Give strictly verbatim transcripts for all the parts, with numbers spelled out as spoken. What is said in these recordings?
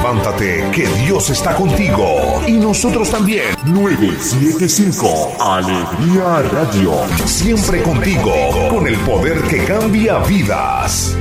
levántate, que Dios está contigo. Y nosotros también. nueve siete cinco Alegría Radio. Siempre contigo, con el poder que cambia vidas.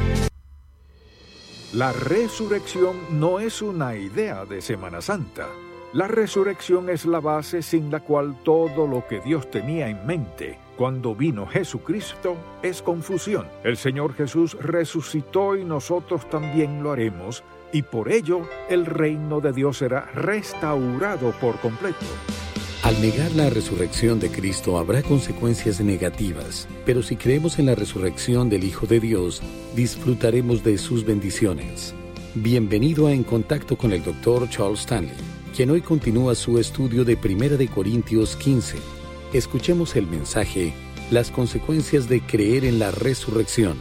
La resurrección no es una idea de Semana Santa. La resurrección es la base sin la cual todo lo que Dios tenía en mente cuando vino Jesucristo es confusión. El Señor Jesús resucitó y nosotros también lo haremos, y por ello el reino de Dios será restaurado por completo. Al negar la resurrección de Cristo habrá consecuencias negativas, pero si creemos en la resurrección del Hijo de Dios, disfrutaremos de sus bendiciones. Bienvenido a En Contacto con el doctor Charles Stanley, quien hoy continúa su estudio de Primera de Corintios quince. Escuchemos el mensaje, las consecuencias de creer en la resurrección.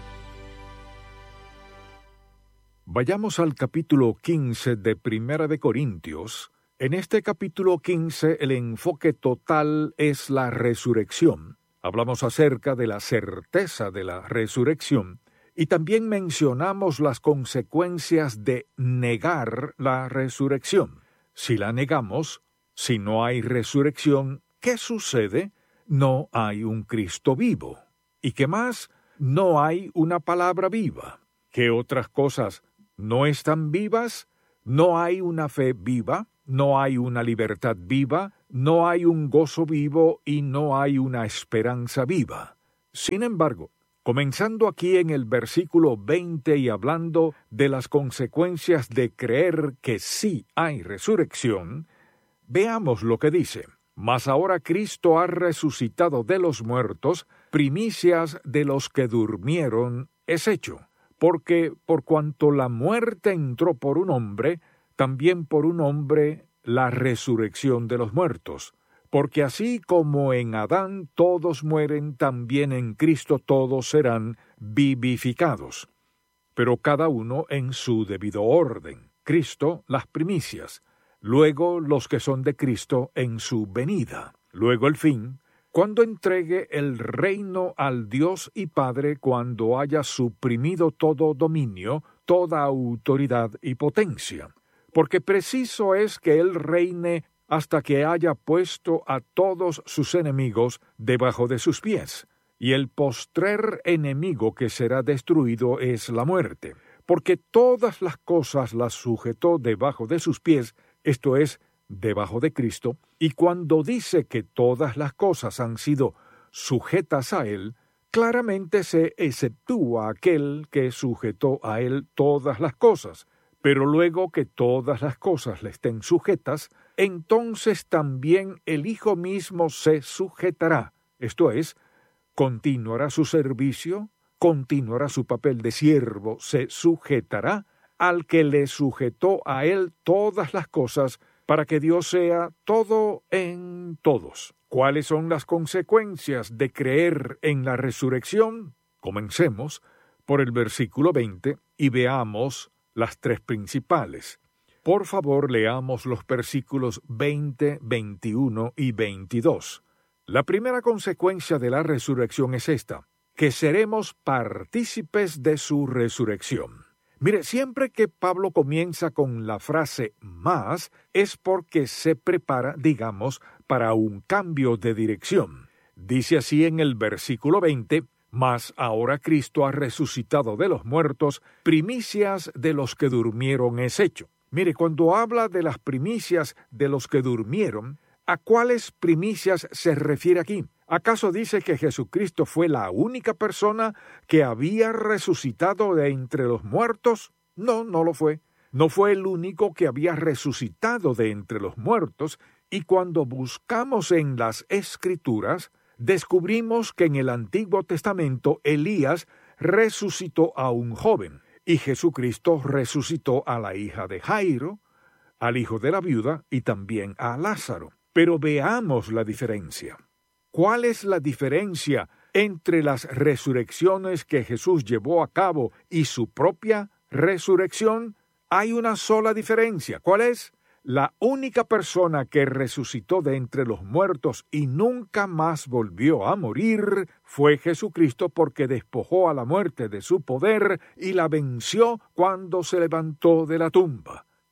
Vayamos al capítulo quince de Primera de Corintios. En este capítulo quince el enfoque total es la resurrección. Hablamos acerca de la certeza de la resurrección y también mencionamos las consecuencias de negar la resurrección. Si la negamos, si no hay resurrección, ¿qué sucede? No hay un Cristo vivo. ¿Y qué más? No hay una palabra viva. ¿Qué otras cosas no están vivas? No hay una fe viva, no hay una libertad viva, no hay un gozo vivo y no hay una esperanza viva. Sin embargo, comenzando aquí en el versículo veinte y hablando de las consecuencias de creer que sí hay resurrección, veamos lo que dice. Mas ahora Cristo ha resucitado de los muertos, primicias de los que durmieron es hecho. Porque por cuanto la muerte entró por un hombre, también por un hombre la resurrección de los muertos. Porque así como en Adán todos mueren, también en Cristo todos serán vivificados. Pero cada uno en su debido orden. Cristo las primicias, luego los que son de Cristo en su venida, luego el fin, cuando entregue el reino al Dios y Padre, cuando haya suprimido todo dominio, toda autoridad y potencia. Porque preciso es que Él reine hasta que haya puesto a todos sus enemigos debajo de sus pies. Y el postrer enemigo que será destruido es la muerte. Porque todas las cosas las sujetó debajo de sus pies, esto es, debajo de Cristo, y cuando dice que todas las cosas han sido sujetas a Él, claramente se exceptúa aquel que sujetó a Él todas las cosas. Pero luego que todas las cosas le estén sujetas, entonces también el Hijo mismo se sujetará, esto es, continuará su servicio, continuará su papel de siervo, se sujetará al que le sujetó a Él todas las cosas, para que Dios sea todo en todos. ¿Cuáles son las consecuencias de creer en la resurrección? Comencemos por el versículo veinte y veamos las tres principales. Por favor, leamos los versículos veinte, veintiuno y veintidós. La primera consecuencia de la resurrección es esta, que seremos partícipes de su resurrección. Mire, siempre que Pablo comienza con la frase más, es porque se prepara, digamos, para un cambio de dirección. Dice así en el versículo veinte, mas ahora Cristo ha resucitado de los muertos, primicias de los que durmieron es hecho. Mire, cuando habla de las primicias de los que durmieron, ¿a cuáles primicias se refiere aquí? ¿Acaso dice que Jesucristo fue la única persona que había resucitado de entre los muertos? No, no lo fue. No fue el único que había resucitado de entre los muertos, y cuando buscamos en las Escrituras, descubrimos que en el Antiguo Testamento Elías resucitó a un joven, y Jesucristo resucitó a la hija de Jairo, al hijo de la viuda y también a Lázaro. Pero veamos la diferencia. ¿Cuál es la diferencia entre las resurrecciones que Jesús llevó a cabo y su propia resurrección? Hay una sola diferencia. ¿Cuál es? La única persona que resucitó de entre los muertos y nunca más volvió a morir fue Jesucristo, porque despojó a la muerte de su poder y la venció cuando se levantó de la tumba.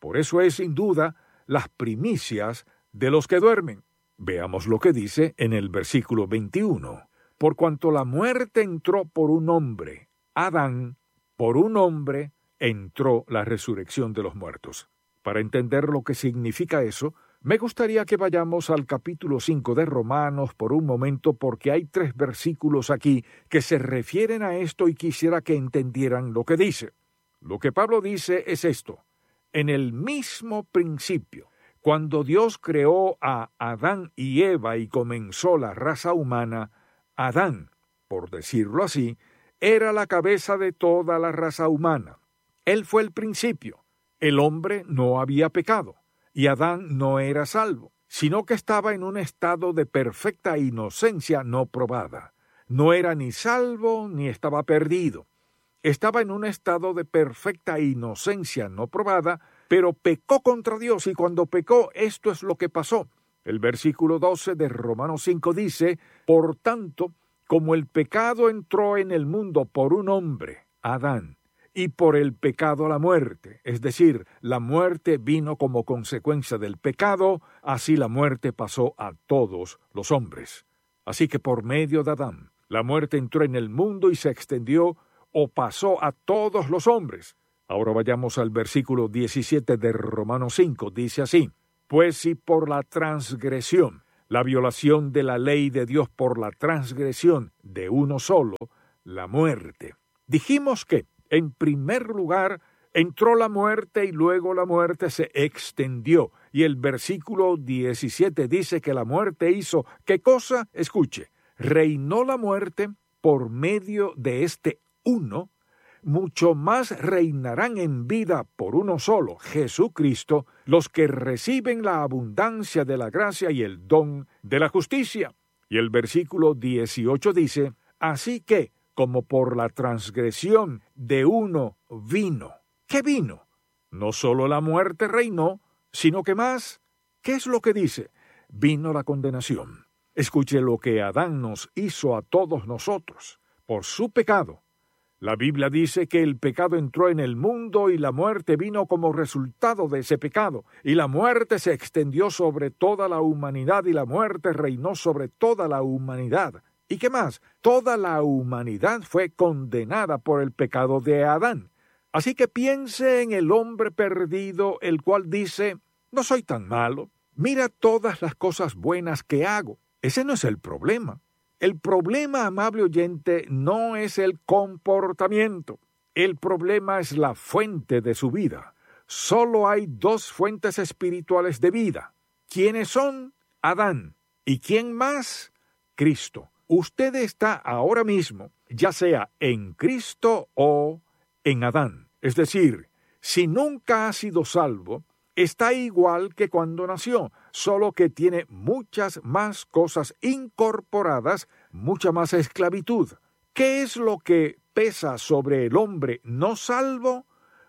Por eso es sin duda las primicias de los que duermen. Veamos lo que dice en el versículo veintiuno. Por cuanto la muerte entró por un hombre, Adán, por un hombre entró la resurrección de los muertos. Para entender lo que significa eso, me gustaría que vayamos al capítulo cinco de Romanos por un momento, porque hay tres versículos aquí que se refieren a esto y quisiera que entendieran lo que dice. Lo que Pablo dice es esto: en el mismo principio, cuando Dios creó a Adán y Eva y comenzó la raza humana, Adán, por decirlo así, era la cabeza de toda la raza humana. Él fue el principio. El hombre no había pecado, y Adán no era salvo, sino que estaba en un estado de perfecta inocencia no probada. No era ni salvo ni estaba perdido. Estaba en un estado de perfecta inocencia no probada, pero pecó contra Dios, y cuando pecó, esto es lo que pasó. El versículo doce de Romanos cinco dice: por tanto, como el pecado entró en el mundo por un hombre, Adán, y por el pecado la muerte, es decir, la muerte vino como consecuencia del pecado, así la muerte pasó a todos los hombres. Así que por medio de Adán, la muerte entró en el mundo y se extendió o pasó a todos los hombres. Ahora vayamos al versículo diecisiete de Romanos cinco, dice así: pues si por la transgresión, la violación de la ley de Dios por la transgresión de uno solo, la muerte. Dijimos que, en primer lugar, entró la muerte y luego la muerte se extendió. Y el versículo diecisiete dice que la muerte hizo, ¿qué cosa? Escuche, reinó la muerte por medio de este uno, mucho más reinarán en vida por uno solo, Jesucristo, los que reciben la abundancia de la gracia y el don de la justicia. Y el versículo dieciocho dice: así que, como por la transgresión de uno vino. ¿Qué vino? No solo la muerte reinó, sino que más. ¿Qué es lo que dice? Vino la condenación. Escuche lo que Adán nos hizo a todos nosotros. Por su pecado, la Biblia dice que el pecado entró en el mundo y la muerte vino como resultado de ese pecado. Y la muerte se extendió sobre toda la humanidad y la muerte reinó sobre toda la humanidad. ¿Y qué más? Toda la humanidad fue condenada por el pecado de Adán. Así que piense en el hombre perdido, el cual dice: no soy tan malo, mira todas las cosas buenas que hago. Ese no es el problema. El problema, amable oyente, no es el comportamiento. El problema es la fuente de su vida. Solo hay dos fuentes espirituales de vida. ¿Quiénes son? Adán. ¿Y quién más? Cristo. Usted está ahora mismo, ya sea en Cristo o en Adán. Es decir, si nunca ha sido salvo, está igual que cuando nació, solo que tiene muchas más cosas incorporadas, mucha más esclavitud. ¿Qué es lo que pesa sobre el hombre no salvo?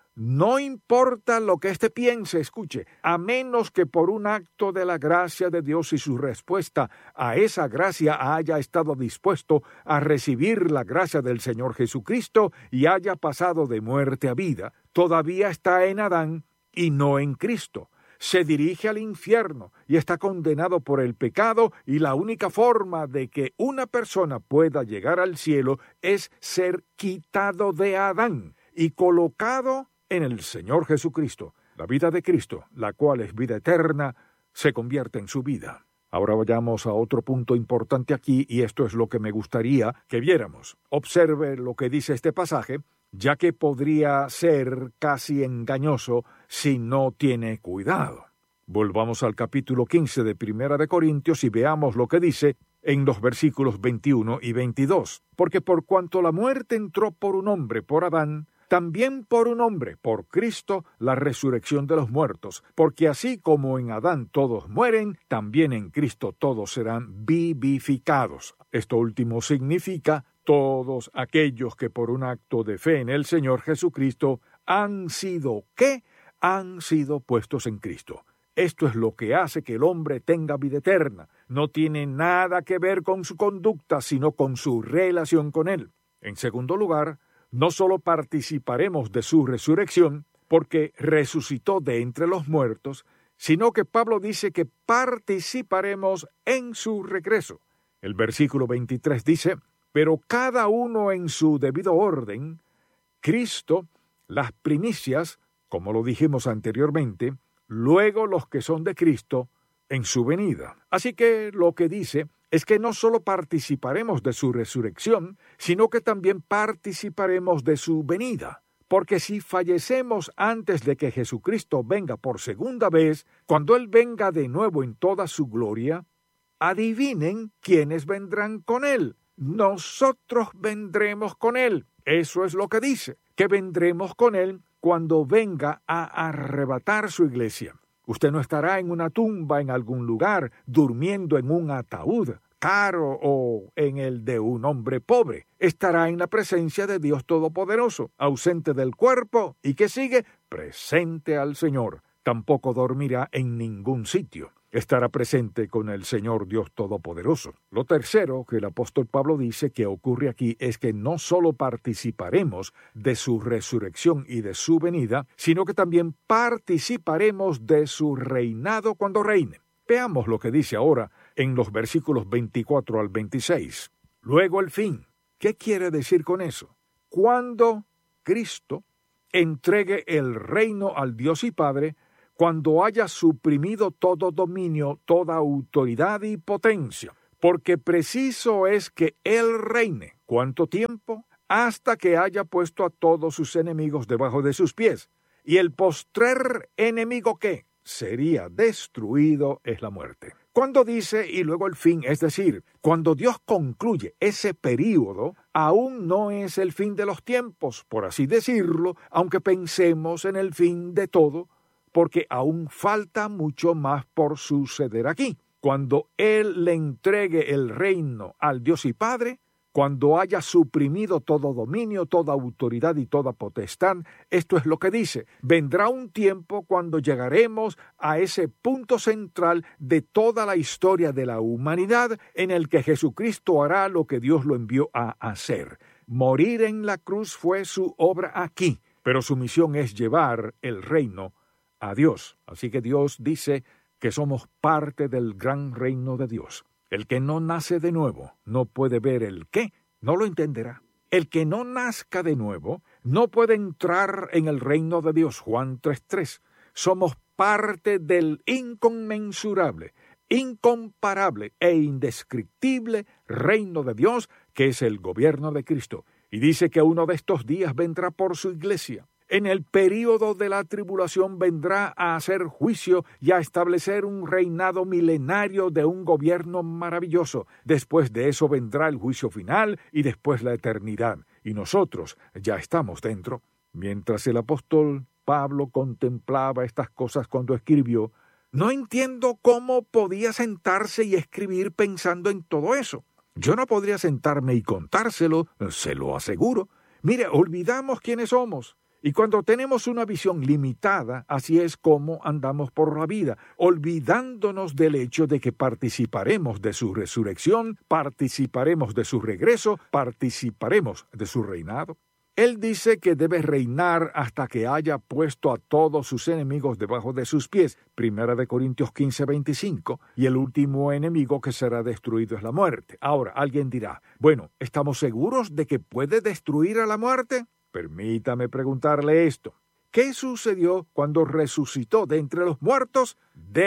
No importa lo que éste piense, escuche, a menos que por un acto de la gracia de Dios y su respuesta a esa gracia haya estado dispuesto a recibir la gracia del Señor Jesucristo y haya pasado de muerte a vida, todavía está en Adán y no en Cristo. Se dirige al infierno y está condenado por el pecado, y la única forma de que una persona pueda llegar al cielo es ser quitado de Adán y colocado en el Señor Jesucristo. La vida de Cristo, la cual es vida eterna, se convierte en su vida. Ahora vayamos a otro punto importante aquí, y esto es lo que me gustaría que viéramos. Observe lo que dice este pasaje, ya que podría ser casi engañoso si no tiene cuidado. Volvamos al capítulo quince de Primera de Corintios y veamos lo que dice en los versículos veintiuno y veintidós. Porque por cuanto la muerte entró por un hombre, por Adán, también por un hombre, por Cristo, la resurrección de los muertos, porque así como en Adán todos mueren, también en Cristo todos serán vivificados. Esto último significa todos aquellos que por un acto de fe en el Señor Jesucristo han sido, ¿qué? Han sido puestos en Cristo. Esto es lo que hace que el hombre tenga vida eterna. No tiene nada que ver con su conducta, sino con su relación con Él. En segundo lugar, no solo participaremos de su resurrección, porque resucitó de entre los muertos, sino que Pablo dice que participaremos en su regreso. El versículo veintitrés dice, pero cada uno en su debido orden, Cristo, las primicias, como lo dijimos anteriormente, luego los que son de Cristo en su venida. Así que lo que dice es que no solo participaremos de su resurrección, sino que también participaremos de su venida. Porque si fallecemos antes de que Jesucristo venga por segunda vez, cuando Él venga de nuevo en toda su gloria, adivinen quiénes vendrán con Él. Nosotros vendremos con Él. Eso es lo que dice, que vendremos con Él cuando venga a arrebatar su iglesia. Usted no estará en una tumba en algún lugar, durmiendo en un ataúd caro o en el de un hombre pobre. Estará en la presencia de Dios Todopoderoso, ausente del cuerpo y que sigue presente al Señor. Tampoco dormirá en ningún sitio. Estará presente con el Señor Dios Todopoderoso. Lo tercero que el apóstol Pablo dice que ocurre aquí es que no solo participaremos de su resurrección y de su venida, sino que también participaremos de su reinado cuando reine. Veamos lo que dice ahora en los versículos veinticuatro al veintiséis. Luego el fin. ¿Qué quiere decir con eso? Cuando Cristo entregue el reino al Dios y Padre, cuando haya suprimido todo dominio, toda autoridad y potencia, porque preciso es que Él reine. ¿Cuánto tiempo? Hasta que haya puesto a todos sus enemigos debajo de sus pies. Y el postrer enemigo que sería destruido es la muerte. Cuando dice y luego el fin, es decir, cuando Dios concluye ese período, aún no es el fin de los tiempos, por así decirlo, aunque pensemos en el fin de todo, porque aún falta mucho más por suceder aquí. Cuando Él le entregue el reino al Dios y Padre, cuando haya suprimido todo dominio, toda autoridad y toda potestad, esto es lo que dice. Vendrá un tiempo cuando llegaremos a ese punto central de toda la historia de la humanidad en el que Jesucristo hará lo que Dios lo envió a hacer. Morir en la cruz fue su obra aquí, pero su misión es llevar el reino a Dios. Así que Dios dice que somos parte del gran reino de Dios. El que no nace de nuevo no puede ver el qué, no lo entenderá. El que no nazca de nuevo no puede entrar en el reino de Dios. Juan tres tres. Somos parte del inconmensurable, incomparable e indescriptible reino de Dios, que es el gobierno de Cristo. Y dice que uno de estos días vendrá por su iglesia. En el período de la tribulación vendrá a hacer juicio y a establecer un reinado milenario de un gobierno maravilloso. Después de eso vendrá el juicio final y después la eternidad. Y nosotros ya estamos dentro. Mientras el apóstol Pablo contemplaba estas cosas cuando escribió, no entiendo cómo podía sentarse y escribir pensando en todo eso. Yo no podría sentarme y contárselo, se lo aseguro. Mire, olvidamos quiénes somos. Y cuando tenemos una visión limitada, así es como andamos por la vida, olvidándonos del hecho de que participaremos de su resurrección, participaremos de su regreso, participaremos de su reinado. Él dice que debe reinar hasta que haya puesto a todos sus enemigos debajo de sus pies, Primera de Corintios quince veinticinco, y el último enemigo que será destruido es la muerte. Ahora, alguien dirá, bueno, ¿estamos seguros de que puede destruir a la muerte? Permítame preguntarle esto. ¿Qué sucedió cuando resucitó de entre los muertos?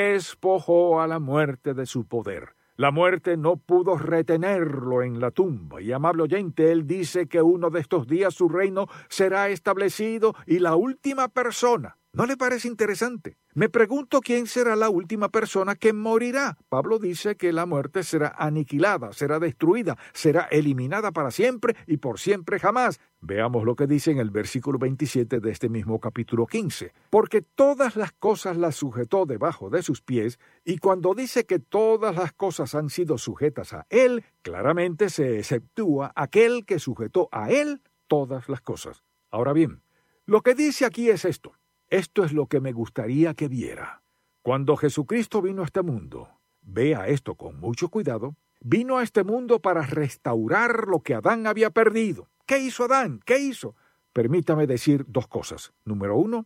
Despojó a la muerte de su poder. La muerte no pudo retenerlo en la tumba. Y, amable oyente, él dice que uno de estos días su reino será establecido y la última persona. ¿No le parece interesante? Me pregunto quién será la última persona que morirá. Pablo dice que la muerte será aniquilada, será destruida, será eliminada para siempre y por siempre jamás. Veamos lo que dice en el versículo veintisiete de este mismo capítulo quince. Porque todas las cosas las sujetó debajo de sus pies, y cuando dice que todas las cosas han sido sujetas a él, claramente se exceptúa aquel que sujetó a él todas las cosas. Ahora bien, lo que dice aquí es esto. Esto es lo que me gustaría que viera. Cuando Jesucristo vino a este mundo, vea esto con mucho cuidado, vino a este mundo para restaurar lo que Adán había perdido. ¿Qué hizo Adán? ¿Qué hizo? Permítame decir dos cosas. Número uno,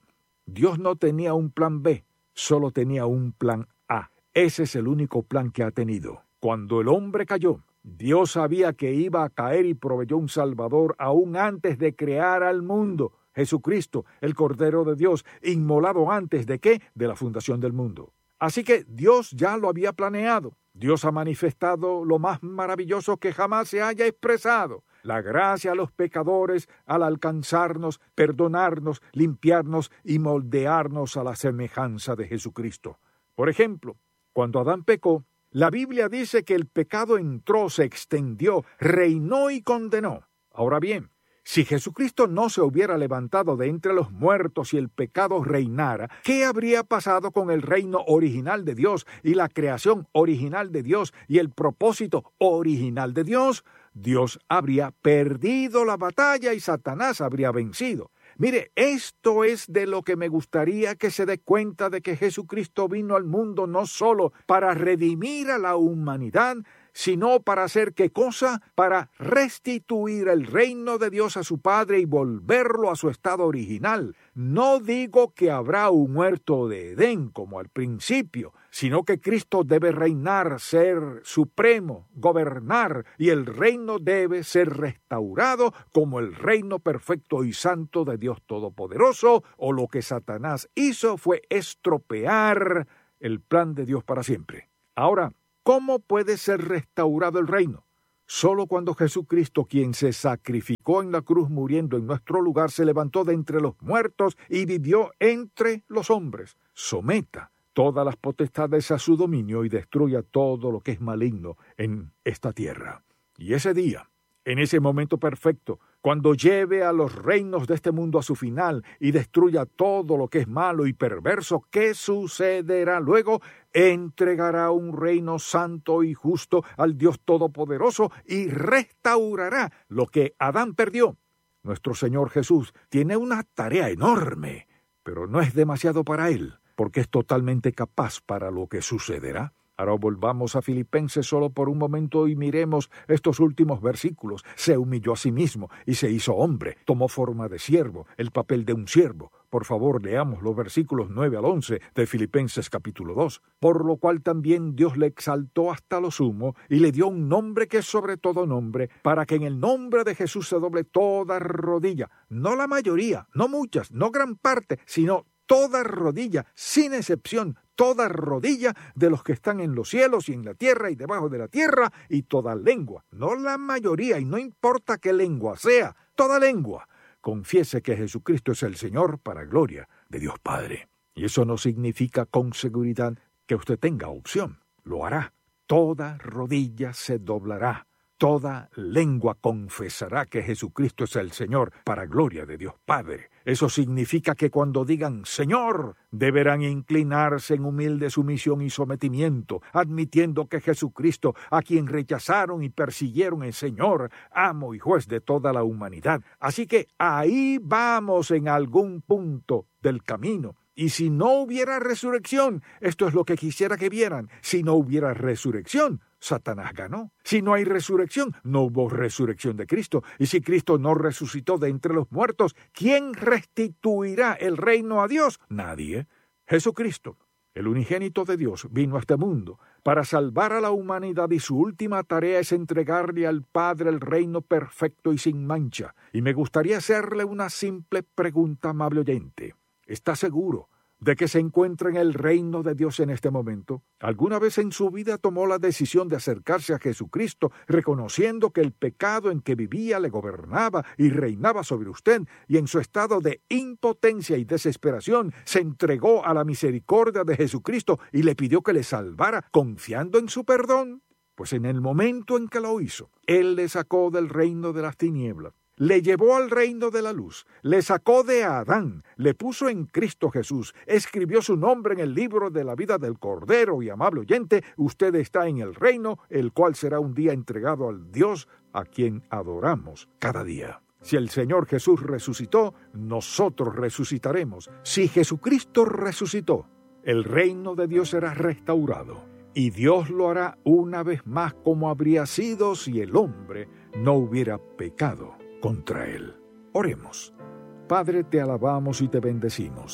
Dios no tenía un plan B, solo tenía un plan A. Ese es el único plan que ha tenido. Cuando el hombre cayó, Dios sabía que iba a caer y proveyó un Salvador aún antes de crear al mundo. Jesucristo, el Cordero de Dios, inmolado antes de qué? De la fundación del mundo. Así que Dios ya lo había planeado. Dios ha manifestado lo más maravilloso que jamás se haya expresado. La gracia a los pecadores al alcanzarnos, perdonarnos, limpiarnos y moldearnos a la semejanza de Jesucristo. Por ejemplo, cuando Adán pecó, la Biblia dice que el pecado entró, se extendió, reinó y condenó. Ahora bien, si Jesucristo no se hubiera levantado de entre los muertos y el pecado reinara, ¿qué habría pasado con el reino original de Dios y la creación original de Dios y el propósito original de Dios? Dios habría perdido la batalla y Satanás habría vencido. Mire, esto es de lo que me gustaría que se dé cuenta, de que Jesucristo vino al mundo no solo para redimir a la humanidad, sino para hacer ¿qué cosa? Para restituir el reino de Dios a su Padre y volverlo a su estado original. No digo que habrá un huerto de Edén como al principio, sino que Cristo debe reinar, ser supremo, gobernar, y el reino debe ser restaurado como el reino perfecto y santo de Dios Todopoderoso, o lo que Satanás hizo fue estropear el plan de Dios para siempre. Ahora, ¿cómo puede ser restaurado el reino? Solo cuando Jesucristo, quien se sacrificó en la cruz muriendo en nuestro lugar, se levantó de entre los muertos y vivió entre los hombres. Someta todas las potestades a su dominio y destruya todo lo que es maligno en esta tierra. Y ese día, en ese momento perfecto, cuando lleve a los reinos de este mundo a su final y destruya todo lo que es malo y perverso, ¿qué sucederá luego? Entregará un reino santo y justo al Dios Todopoderoso y restaurará lo que Adán perdió. Nuestro Señor Jesús tiene una tarea enorme, pero no es demasiado para Él, porque es totalmente capaz para lo que sucederá. Ahora volvamos a Filipenses solo por un momento y miremos estos últimos versículos. Se humilló a sí mismo y se hizo hombre, tomó forma de siervo, el papel de un siervo. Por favor, leamos los versículos nueve al once de Filipenses capítulo dos. Por lo cual también Dios le exaltó hasta lo sumo y le dio un nombre que es sobre todo nombre, para que en el nombre de Jesús se doble toda rodilla, no la mayoría, no muchas, no gran parte, sino toda rodilla, sin excepción, toda rodilla de los que están en los cielos y en la tierra y debajo de la tierra, y toda lengua, no la mayoría, y no importa qué lengua sea, toda lengua, confiese que Jesucristo es el Señor para gloria de Dios Padre. Y eso no significa con seguridad que usted tenga opción, lo hará. Toda rodilla se doblará. Toda lengua confesará que Jesucristo es el Señor para gloria de Dios Padre. Eso significa que cuando digan Señor, deberán inclinarse en humilde sumisión y sometimiento, admitiendo que Jesucristo, a quien rechazaron y persiguieron, es Señor, amo y juez de toda la humanidad. Así que ahí vamos en algún punto del camino. Y si no hubiera resurrección, esto es lo que quisiera que vieran, si no hubiera resurrección, Satanás ganó. Si no hay resurrección, no hubo resurrección de Cristo. Y si Cristo no resucitó de entre los muertos, ¿quién restituirá el reino a Dios? Nadie. Jesucristo, el unigénito de Dios, vino a este mundo para salvar a la humanidad y su última tarea es entregarle al Padre el reino perfecto y sin mancha. Y me gustaría hacerle una simple pregunta, amable oyente. ¿Está seguro de que se encuentra en el reino de Dios en este momento? ¿Alguna vez en su vida tomó la decisión de acercarse a Jesucristo, reconociendo que el pecado en que vivía le gobernaba y reinaba sobre usted, y en su estado de impotencia y desesperación se entregó a la misericordia de Jesucristo y le pidió que le salvara, confiando en su perdón? Pues en el momento en que lo hizo, Él le sacó del reino de las tinieblas, le llevó al reino de la luz, le sacó de Adán, le puso en Cristo Jesús, escribió su nombre en el libro de la vida del Cordero, y amable oyente, usted está en el reino, el cual será un día entregado al Dios a quien adoramos cada día. Si el Señor Jesús resucitó, nosotros resucitaremos. Si Jesucristo resucitó, el reino de Dios será restaurado, y Dios lo hará una vez más como habría sido si el hombre no hubiera pecado contra Él. Oremos. Padre, te alabamos y te bendecimos,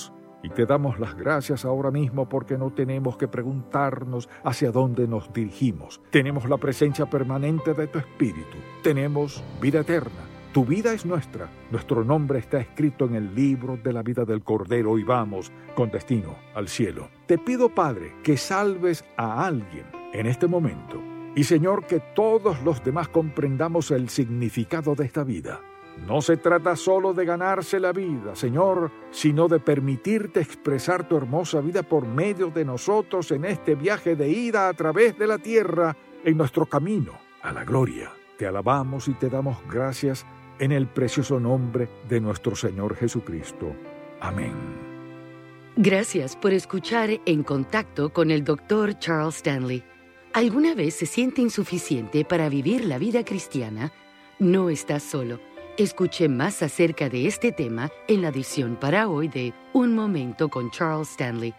Y te damos las gracias ahora mismo porque no tenemos que preguntarnos hacia dónde nos dirigimos. Tenemos la presencia permanente de tu Espíritu. Tenemos vida eterna. Tu vida es nuestra. Nuestro nombre está escrito en el libro de la vida del Cordero y vamos con destino al cielo. Te pido, Padre, que salves a alguien en este momento. Y, Señor, que todos los demás comprendamos el significado de esta vida. No se trata solo de ganarse la vida, Señor, sino de permitirte expresar tu hermosa vida por medio de nosotros en este viaje de ida a través de la tierra en nuestro camino a la gloria. Te alabamos y te damos gracias en el precioso nombre de nuestro Señor Jesucristo. Amén. Gracias por escuchar En Contacto con el doctor Charles Stanley. ¿Alguna vez se siente insuficiente para vivir la vida cristiana? No estás solo. Escuche más acerca de este tema en la edición para hoy de Un Momento con Charles Stanley.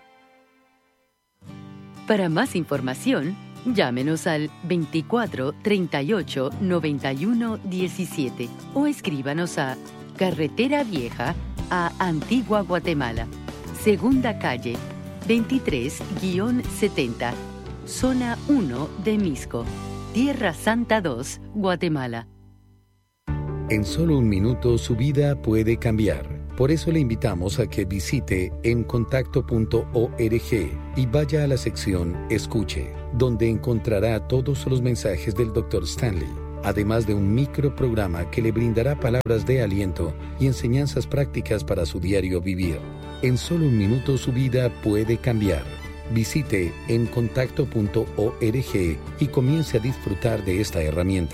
Para más información, llámenos al veinticuatro, treinta y ocho, noventa y uno, diecisiete o escríbanos a Carretera Vieja a Antigua Guatemala, Segunda Calle, veintitrés setenta, Zona uno de Misco, Tierra Santa dos, Guatemala. En solo un minuto su vida puede cambiar. Por eso le invitamos a que visite en contacto punto org y vaya a la sección Escuche, donde encontrará todos los mensajes del doctor Stanley, además de un microprograma que le brindará palabras de aliento y enseñanzas prácticas para su diario vivir. En solo un minuto su vida puede cambiar. Visite en contacto punto org y comience a disfrutar de esta herramienta.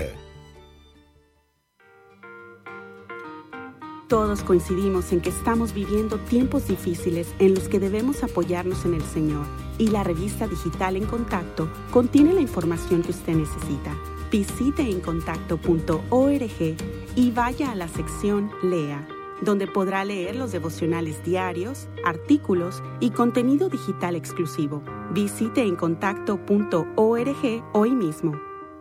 Todos coincidimos en que estamos viviendo tiempos difíciles en los que debemos apoyarnos en el Señor, y la revista digital En Contacto contiene la información que usted necesita. Visite en contacto punto org y vaya a la sección Lea, donde podrá leer los devocionales diarios, artículos y contenido digital exclusivo. Visite en contacto punto org hoy mismo.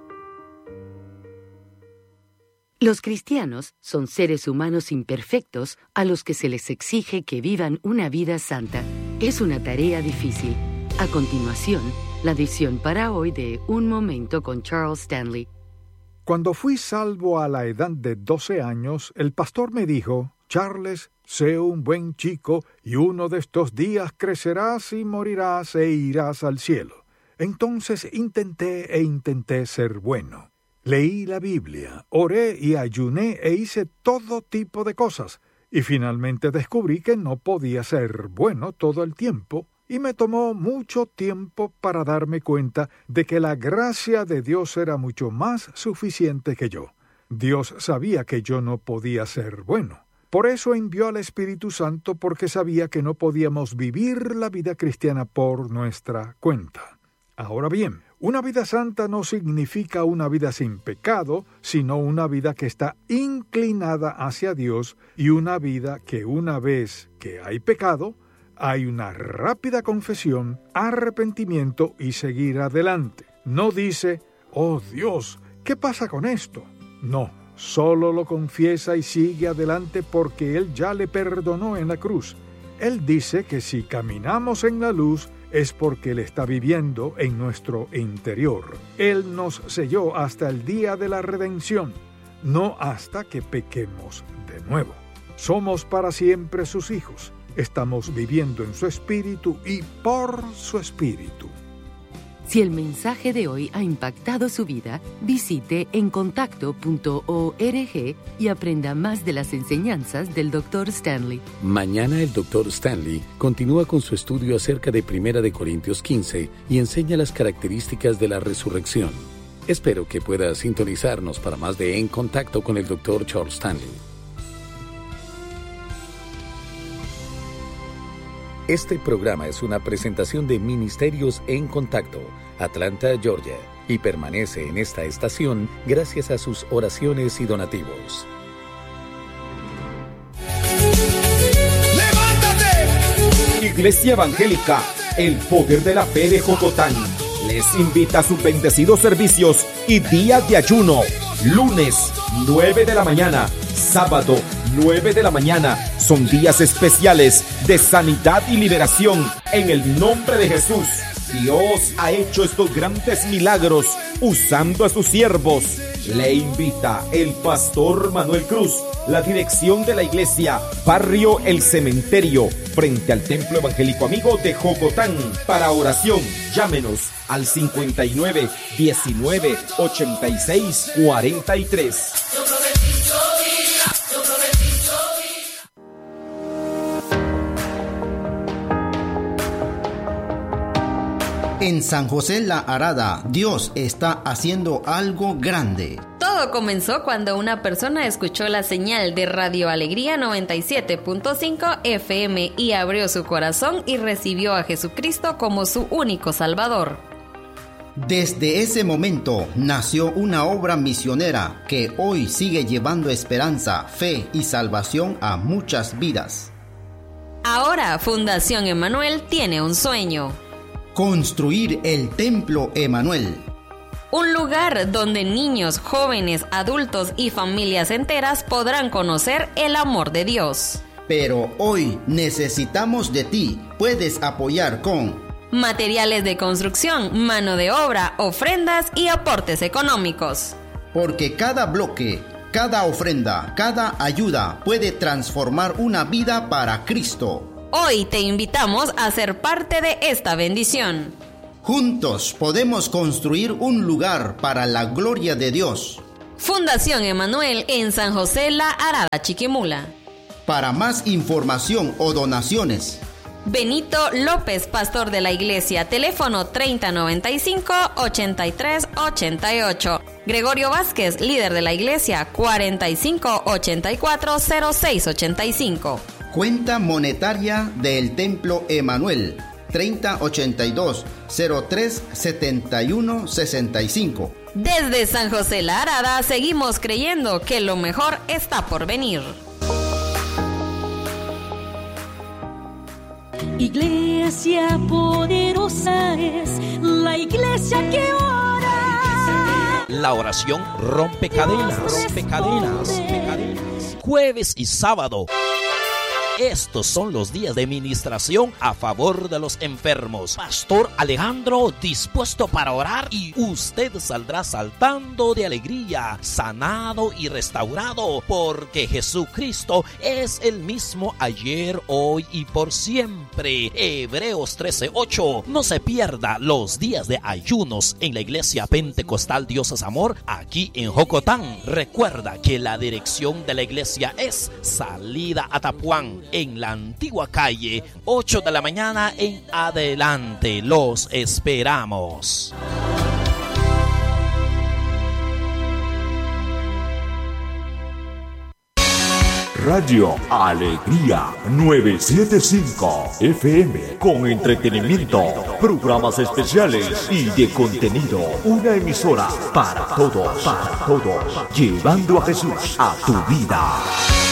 Los cristianos son seres humanos imperfectos a los que se les exige que vivan una vida santa. Es una tarea difícil. A continuación, la edición para hoy de Un Momento con Charles Stanley. Cuando fui salvo a la edad de doce años, el pastor me dijo: Charles, sé un buen chico y uno de estos días crecerás y morirás e irás al cielo. Entonces intenté e intenté ser bueno. Leí la Biblia, oré y ayuné e hice todo tipo de cosas, y finalmente descubrí que no podía ser bueno todo el tiempo, y me tomó mucho tiempo para darme cuenta de que la gracia de Dios era mucho más suficiente que yo. Dios sabía que yo no podía ser bueno. Por eso envió al Espíritu Santo, porque sabía que no podíamos vivir la vida cristiana por nuestra cuenta. Ahora bien, una vida santa no significa una vida sin pecado, sino una vida que está inclinada hacia Dios y una vida que una vez que hay pecado, hay una rápida confesión, arrepentimiento y seguir adelante. No dice: «Oh Dios, ¿qué pasa con esto?». No, solo lo confiesa y sigue adelante porque Él ya le perdonó en la cruz. Él dice que si caminamos en la luz, es porque Él está viviendo en nuestro interior. Él nos selló hasta el día de la redención, no hasta que pequemos de nuevo. Somos para siempre sus hijos. Estamos viviendo en su espíritu y por su espíritu. Si el mensaje de hoy ha impactado su vida, visite en contacto punto org y aprenda más de las enseñanzas del doctor Stanley. Mañana el doctor Stanley continúa con su estudio acerca de Primera de Corintios quince y enseña las características de la resurrección. Espero que pueda sintonizarnos para más de En Contacto con el doctor Charles Stanley. Este programa es una presentación de Ministerios En Contacto, Atlanta, Georgia, y permanece en esta estación gracias a sus oraciones y donativos. ¡Levántate! Iglesia Evangélica, el poder de la fe de Jocotán, les invita a sus bendecidos servicios y días de ayuno. Lunes, nueve de la mañana. Sábado, nueve de la mañana. Son días especiales de sanidad y liberación en el nombre de Jesús. Dios ha hecho estos grandes milagros usando a sus siervos. Le invita el pastor Manuel Cruz, la dirección de la iglesia Barrio El Cementerio, frente al Templo Evangélico Amigo de Jocotán. Para oración, llámenos al cincuenta y nueve, diecinueve, ochenta y seis, cuarenta y tres. En San José La Arada, Dios está haciendo algo grande. Todo comenzó cuando una persona escuchó la señal de Radio Alegría noventa y siete punto cinco F M y abrió su corazón y recibió a Jesucristo como su único Salvador. Desde ese momento nació una obra misionera que hoy sigue llevando esperanza, fe y salvación a muchas vidas. Ahora Fundación Emanuel tiene un sueño: construir el Templo Emanuel. Un lugar donde niños, jóvenes, adultos y familias enteras podrán conocer el amor de Dios. Pero hoy necesitamos de ti. Puedes apoyar con materiales de construcción, mano de obra, ofrendas y aportes económicos. Porque cada bloque, cada ofrenda, cada ayuda puede transformar una vida para Cristo. Hoy te invitamos a ser parte de esta bendición. Juntos podemos construir un lugar para la gloria de Dios. Fundación Emanuel en San José La Arada, Chiquimula. Para más información o donaciones, Benito López, pastor de la iglesia, teléfono treinta noventa y cinco, ochenta y tres ochenta y ocho. Gregorio Vázquez, líder de la iglesia, cuarenta y cinco ochenta y cuatro cero seis ochenta y cinco. Cuenta monetaria del Templo Emanuel, treinta ochenta y dos, cero tres setenta y uno sesenta y cinco. Desde San José La Arada seguimos creyendo que lo mejor está por venir. Iglesia poderosa es la iglesia que ora. La oración rompe cadenas, rompe cadenas, rompe cadenas. Jueves y sábado. Estos son los días de ministración a favor de los enfermos. Pastor Alejandro dispuesto para orar y usted saldrá saltando de alegría, sanado y restaurado, porque Jesucristo es el mismo ayer, hoy y por siempre. Hebreos trece ocho. No se pierda los días de ayunos en la iglesia Pentecostal Dios es Amor aquí en Jocotán. Recuerda que la dirección de la iglesia es Salida Atapuán, en la antigua calle, ocho de la mañana en adelante. Los esperamos. Radio Alegría novecientos setenta y cinco F M, con entretenimiento, programas especiales y de contenido. Una emisora para todos, para todos, llevando a Jesús a tu vida.